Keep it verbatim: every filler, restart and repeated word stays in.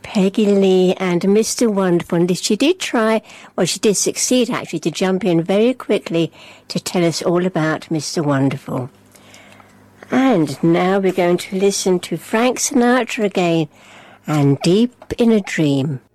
Peggy Lee and Mister Wonderful. And she did try, well, she did succeed actually to jump in very quickly to tell us all about Mister Wonderful. And now we're going to listen to Frank Sinatra again and Deep in a Dream.